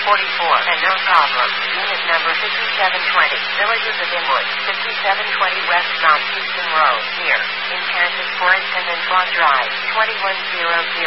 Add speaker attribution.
Speaker 1: 44, and no problem. Unit number 5720, Villages of Inwood, 5720 West Mount Houston Road, here, in Kansas Forest and Enfoy Drive, 2100.